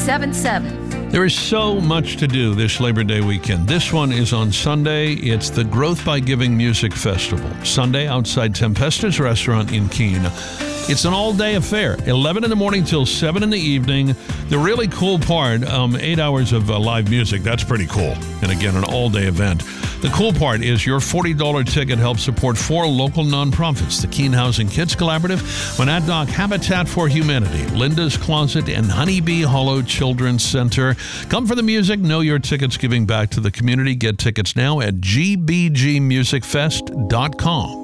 877. There is so much to do this Labor Day weekend. This one is on Sunday. It's the Growth by Giving Music Festival. Sunday outside Tempesta's Restaurant in Keene. It's an all-day affair, 11 in the morning till 7 in the evening. The really cool part, 8 hours of live music. That's pretty cool. And again, an all-day event. The cool part is your $40 ticket helps support 4 local nonprofits: the Keene Housing Kids Collaborative, Monadnock Habitat for Humanity, Linda's Closet, and Honeybee Hollow Children's Center. Come for the music. Know your tickets giving back to the community. Get tickets now at gbgmusicfest.com.